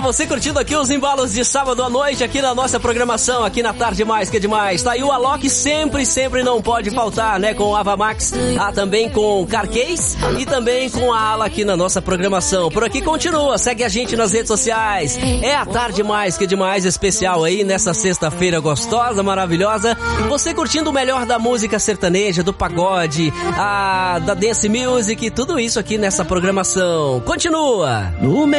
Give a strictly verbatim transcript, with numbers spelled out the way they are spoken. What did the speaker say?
você curtindo aqui os embalos de sábado à noite aqui na nossa programação, aqui na Tarde Mais Que Demais. Tá aí o Alok, sempre, sempre não pode faltar, né? Com o Ava Max, ah, também com Carcase e também com a Ala aqui na nossa programação. Por aqui continua, segue a gente nas redes sociais. É a Tarde Mais Que Demais especial aí nessa sexta-feira gostosa, maravilhosa. Você curtindo o melhor da música sertaneja, do pagode, a, da dance music, tudo isso aqui nessa programação. Continua! No